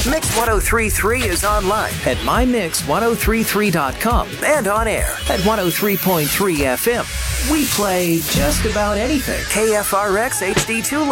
Mix 1033 is online at mymix1033.com and on air at 103.3 FM. We play just about anything. KFRX HD2